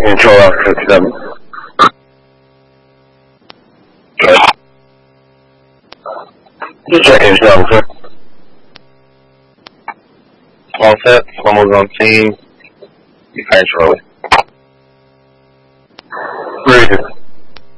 Control out 57. Check in, sir. All set. Someone's on scene. Thanks, Charlie. Very good.